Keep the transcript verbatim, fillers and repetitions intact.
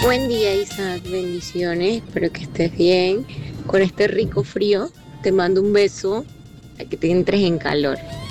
Buen día, Isaac. Bendiciones. Espero que estés bien. Con este rico frío, te mando un beso a que te entres en calor.